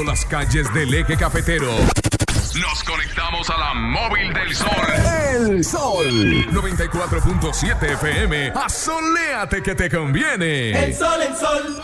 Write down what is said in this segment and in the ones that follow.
las calles del eje cafetero. Nos conectamos a la móvil del sol. El Sol 94.7 FM. Asoléate que te conviene. El sol, el sol.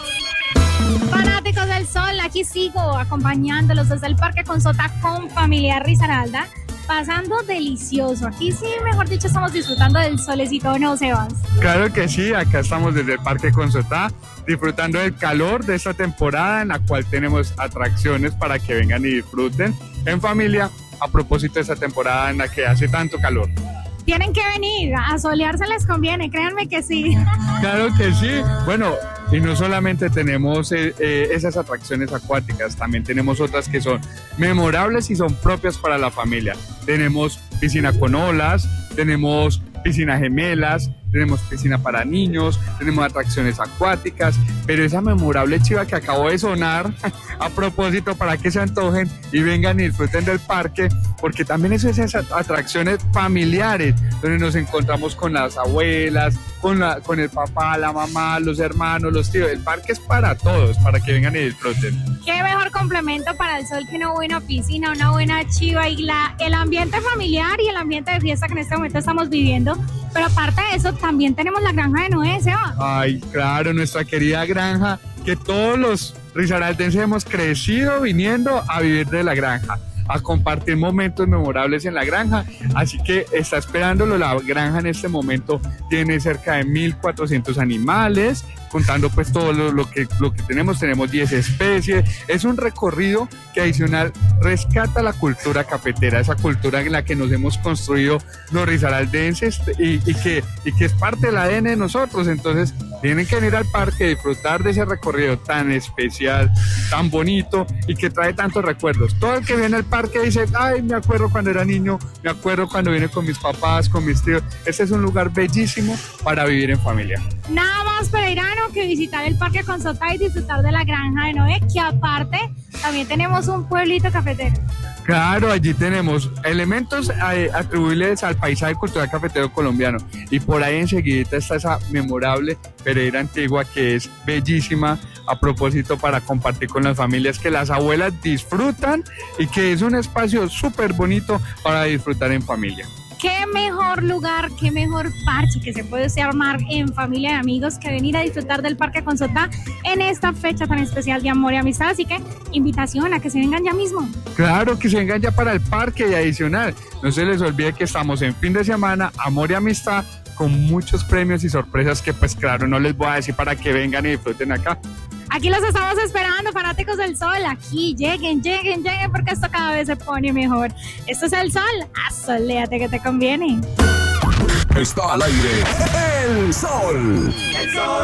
Fanáticos del sol, aquí sigo acompañándolos desde el Parque Consota con Familia Risaralda. Pasando delicioso. Aquí sí, mejor dicho, estamos disfrutando del solecito, ¿no, Sebas? Claro que sí, acá estamos desde el Parque Consotá, disfrutando del calor de esta temporada en la cual tenemos atracciones para que vengan y disfruten en familia a propósito de esta temporada en la que hace tanto calor. Tienen que venir, a solearse les conviene, créanme que sí. Claro que sí. Bueno, y no solamente tenemos esas atracciones acuáticas, también tenemos otras que son memorables y son propias para la familia. Tenemos piscina con olas, tenemos piscina gemelas, tenemos piscina para niños, tenemos atracciones acuáticas, pero esa memorable chiva que acabó de sonar, a propósito, para que se antojen y vengan y disfruten del parque, porque también eso es esas atracciones familiares, donde nos encontramos con las abuelas, con el papá, la mamá, los hermanos, los tíos. El parque es para todos, para que vengan y disfruten. Qué mejor complemento para el sol que una buena piscina, una buena chiva y el ambiente familiar y el ambiente de fiesta que en este momento estamos viviendo. Pero aparte de eso, también tenemos la granja de Noé, Seba. Ay, claro, nuestra querida granja, que todos los risaraldenses hemos crecido viniendo a vivir de la granja, a compartir momentos memorables en la granja, así que está esperándolo. La granja en este momento tiene cerca de 1.400 animales, contando pues todo lo que tenemos 10 especies. Es un recorrido que adicional rescata la cultura cafetera, esa cultura en la que nos hemos construido los risaraldenses y que es parte del ADN de nosotros. Entonces tienen que venir al parque, disfrutar de ese recorrido tan especial, tan bonito y que trae tantos recuerdos. Todo el que viene al parque dice, ay, me acuerdo cuando era niño, me acuerdo cuando vine con mis papás, con mis tíos. Este es un lugar bellísimo para vivir en familia. Nada más pereirano que visitar el Parque Consota y disfrutar de la granja de Noé, que aparte también tenemos un pueblito cafetero. Claro, allí tenemos elementos atribuibles al paisaje cultural cafetero colombiano, y por ahí enseguida está esa memorable Pereira Antigua, que es bellísima, a propósito para compartir con las familias, que las abuelas disfrutan y que es un espacio súper bonito para disfrutar en familia. Qué mejor lugar, qué mejor parche que se puede armar en familia y amigos que venir a disfrutar del Parque Consota en esta fecha tan especial de amor y amistad. Así que invitación a que se vengan ya mismo. Claro, que se vengan ya para el parque, y adicional, no se les olvide que estamos en fin de semana, amor y amistad, con muchos premios y sorpresas que pues claro, no les voy a decir para que vengan y disfruten acá. Aquí los estamos esperando, fanáticos del sol. Aquí lleguen, porque esto cada vez se pone mejor. Esto es el sol. Asoléate que te conviene. Está al aire El Sol. El sol.